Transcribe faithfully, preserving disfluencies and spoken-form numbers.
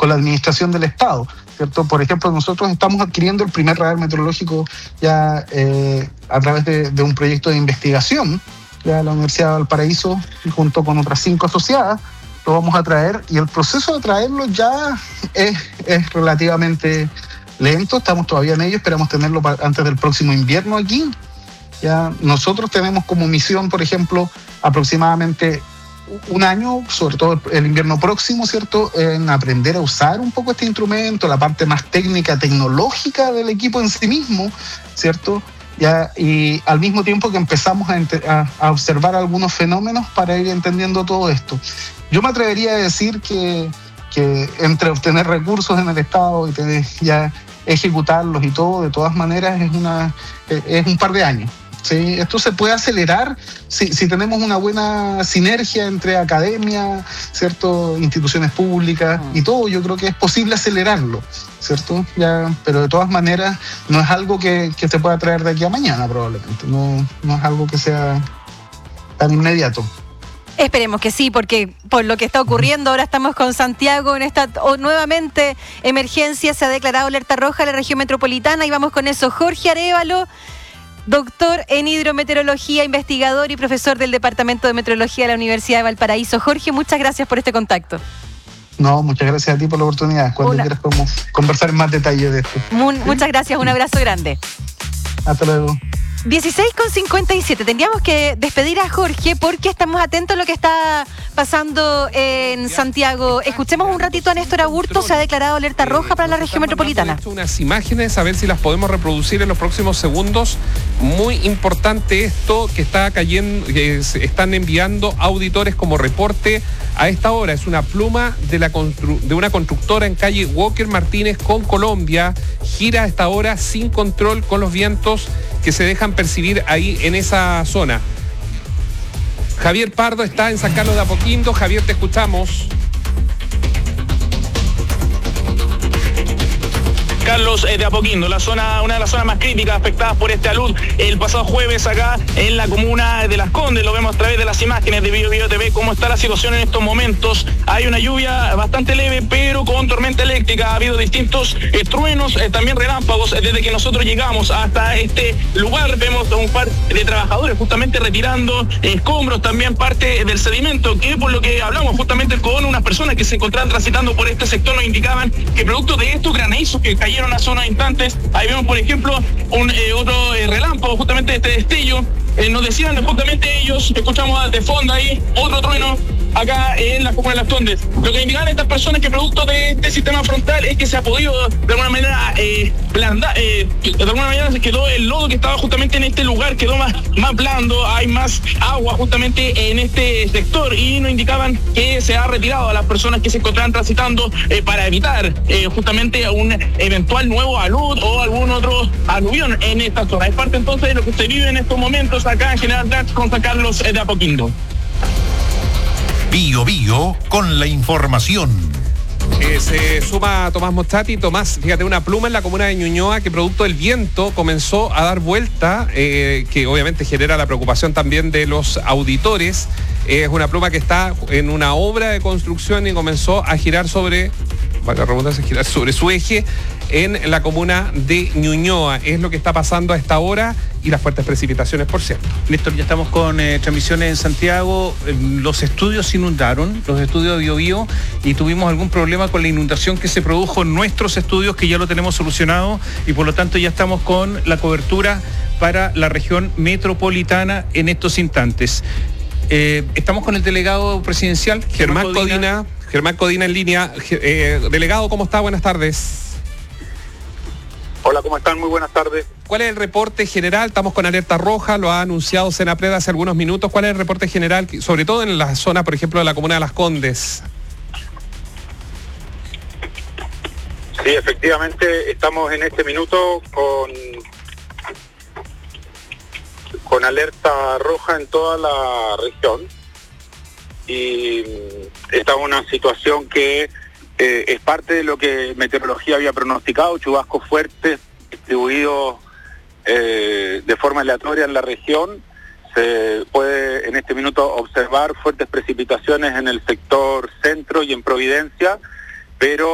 con la administración del Estado, ¿cierto? Por ejemplo, nosotros estamos adquiriendo el primer radar meteorológico ya eh, a través de, de un proyecto de investigación, ya la Universidad de Valparaíso, junto con otras cinco asociadas, lo vamos a traer, y el proceso de traerlo ya es, es relativamente lento, estamos todavía en ello, esperamos tenerlo antes del próximo invierno aquí. Ya nosotros tenemos como misión, por ejemplo, aproximadamente un año, sobre todo el invierno próximo, ¿cierto?, en aprender a usar un poco este instrumento, la parte más técnica, tecnológica del equipo en sí mismo, ¿cierto? Ya, y al mismo tiempo que empezamos a, a, a observar algunos fenómenos para ir entendiendo todo esto. Yo me atrevería a decir que, que entre obtener recursos en el Estado y tener, ya ejecutarlos y todo, de todas maneras, es, una, es un par de años. Sí, esto se puede acelerar si, si tenemos una buena sinergia entre academia, ¿cierto?, instituciones públicas y todo. Yo creo que es posible acelerarlo, ¿cierto? Ya, pero de todas maneras no es algo que, que se pueda traer de aquí a mañana probablemente. No, no es algo que sea tan inmediato. Esperemos que sí, porque por lo que está ocurriendo, ahora estamos con Santiago en esta oh, nuevamente emergencia, se ha declarado alerta roja en la región metropolitana y vamos con eso. Jorge Arévalo, doctor en hidrometeorología, investigador y profesor del Departamento de Meteorología de la Universidad de Valparaíso. Jorge, muchas gracias por este contacto. No, muchas gracias a ti por la oportunidad. Cuando Una... quieras podemos conversar en más detalle de esto. Muy, muchas gracias, un abrazo grande. Hasta luego. dieciséis con cincuenta y siete. Tendríamos que despedir a Jorge porque estamos atentos a lo que está pasando en Santiago. Escuchemos un ratito a Néstor Aburto. Se ha declarado alerta roja para la región metropolitana. Unas imágenes, a ver si las podemos reproducir en los próximos segundos. Muy importante esto que está cayendo, que están enviando auditores como reporte a esta hora. Es una pluma de, la constru- de una constructora en calle Walker Martínez con Colombia. Gira a esta hora sin control con los vientos que se dejan percibir ahí en esa zona. Javier Pardo está en San Carlos de Apoquindo. Javier, te escuchamos. Carlos eh, de Apoquindo, la zona, una de las zonas más críticas afectadas por este alud el pasado jueves acá en la comuna de Las Condes. Lo vemos a través de las imágenes de Bio Bio T V, cómo está la situación en estos momentos. Hay una lluvia bastante leve, pero con tormenta eléctrica. Ha habido distintos eh, truenos, eh, también relámpagos. Eh, desde que nosotros llegamos hasta este lugar, vemos a un par de trabajadores justamente retirando eh, escombros, también parte del sedimento, que por lo que hablamos justamente con unas personas que se encontraban transitando por este sector, nos indicaban que producto de estos granizos que cayeron a zona de instantes, ahí vemos por ejemplo un eh, otro eh, relámpago, justamente este destello, eh, nos decían justamente ellos, escuchamos de fondo ahí otro trueno acá en la comuna de Las Condes. Lo que indican estas personas que producto de este sistema frontal es que se ha podido de alguna manera eh, blanda, eh, de alguna manera se quedó el lodo que estaba justamente en este lugar, quedó más, más blando, hay más agua justamente en este sector y nos indicaban que se ha retirado a las personas que se encontraban transitando eh, para evitar eh, justamente un eventual nuevo alud o algún otro aluvión en esta zona. Es parte entonces de lo que se vive en estos momentos acá en General Dach con San Carlos de Apoquindo. Bio Bio con la información. Eh, se suma Tomás Moschati. Tomás, fíjate, una pluma en la comuna de Ñuñoa que producto del viento comenzó a dar vuelta, eh, que obviamente genera la preocupación también de los auditores. Eh, es una pluma que está en una obra de construcción y comenzó a girar sobre, valga la redundancia, girar sobre su eje en la comuna de Ñuñoa. Es lo que está pasando a esta hora y las fuertes precipitaciones, por cierto. Néstor, ya estamos con eh, transmisiones en Santiago. Eh, los estudios se inundaron, los estudios de Bio Bio, y tuvimos algún problema con la inundación que se produjo en nuestros estudios, que ya lo tenemos solucionado, y por lo tanto ya estamos con la cobertura para la región metropolitana en estos instantes. Eh, estamos con el delegado presidencial, Germán Codina. Germán Codina en línea. Eh, delegado, ¿cómo está? Buenas tardes. Hola, ¿cómo están? Muy buenas tardes. ¿Cuál es el reporte general? Estamos con alerta roja, lo ha anunciado Senapred hace algunos minutos. ¿Cuál es el reporte general, sobre todo en la zona, por ejemplo, de la comuna de Las Condes? Sí, efectivamente, estamos en este minuto con, con alerta roja en toda la región. Y esta es una situación que eh, es parte de lo que meteorología había pronosticado, chubascos fuertes distribuidos eh, de forma aleatoria en la región. Se puede en este minuto observar fuertes precipitaciones en el sector centro y en Providencia, pero